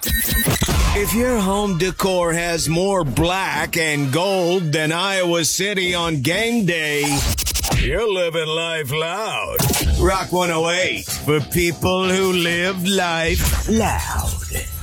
If your home decor has more black and gold than Iowa City on game day, you're living life loud. Rock 108 for people who live life loud.